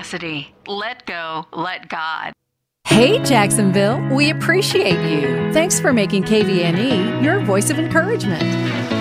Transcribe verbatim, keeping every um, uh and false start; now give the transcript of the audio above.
capacity. Let go, let God. Hey, Jacksonville, we appreciate you. Thanks for making K V N E your voice of encouragement.